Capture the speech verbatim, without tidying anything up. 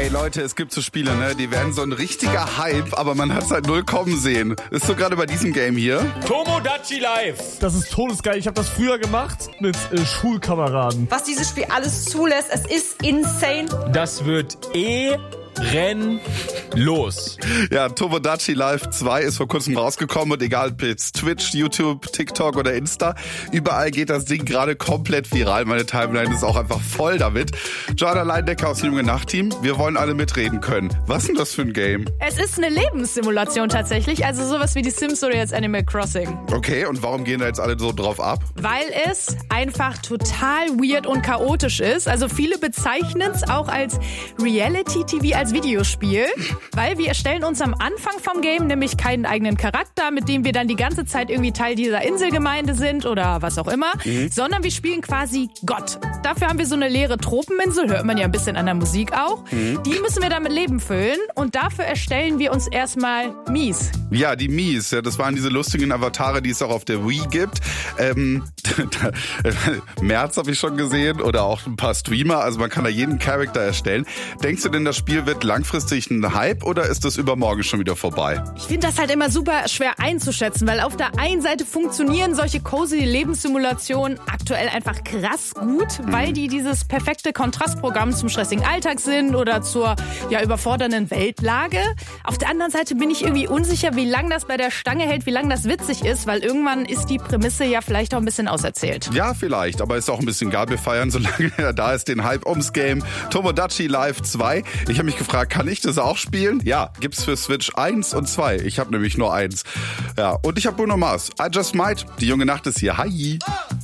Ey Leute, es gibt so Spiele, ne, die werden so ein richtiger Hype, aber man hat es halt null kommen sehen. Ist so gerade bei diesem Game hier. Tomodachi Live. Das ist todesgeil. Ich habe das früher gemacht mit äh, Schulkameraden. Was dieses Spiel alles zulässt, es ist insane. Das wird eh... Renn los. Ja, Tomodachi Live zwei ist vor kurzem rausgekommen und egal ob jetzt Twitch, YouTube, TikTok oder Insta, überall geht das Ding gerade komplett viral. Meine Timeline ist auch einfach voll damit. Joanna Leindecker aus dem Junge Nacht-Team, wir wollen alle mitreden können. Was ist denn das für ein Game? Es ist eine Lebenssimulation tatsächlich, also sowas wie die Sims oder jetzt Animal Crossing. Okay, und warum gehen da jetzt alle so drauf ab? Weil es einfach total weird und chaotisch ist. Also viele bezeichnen es auch als Reality-T V, als Videospiel, weil wir erstellen uns am Anfang vom Game nämlich keinen eigenen Charakter, mit dem wir dann die ganze Zeit irgendwie Teil dieser Inselgemeinde sind oder was auch immer, mhm. sondern wir spielen quasi Gott. Dafür haben wir so eine leere Tropeninsel, hört man ja ein bisschen an der Musik auch. Mhm. Die müssen wir dann mit Leben füllen und dafür erstellen wir uns erstmal Mies. Ja, die Mies, ja, das waren diese lustigen Avatare, die es auch auf der Wii gibt. Ähm, März habe ich schon gesehen oder auch ein paar Streamer, also man kann da jeden Charakter erstellen. Denkst du denn, das Spiel wird langfristig ein Hype oder ist das übermorgen schon wieder vorbei? Ich finde das halt immer super schwer einzuschätzen, weil auf der einen Seite funktionieren solche cozy Lebenssimulationen aktuell einfach krass gut, mhm. weil die dieses perfekte Kontrastprogramm zum stressigen Alltag sind oder zur ja überfordernden Weltlage. Auf der anderen Seite bin ich irgendwie unsicher, wie lange das bei der Stange hält, wie lange das witzig ist, weil irgendwann ist die Prämisse ja vielleicht auch ein bisschen auserzählt. Ja, vielleicht, aber ist auch ein bisschen egal, wir feiern, solange er da ist, den Hype ums Game. Tomodachi Live zwei. Ich habe mich gefragt, kann ich das auch spielen? Ja, gibt's für Switch eins und zwei. Ich habe nämlich nur eins. Ja, und ich habe Bruno Mars. I Just Might. Die junge Nacht ist hier. Hi.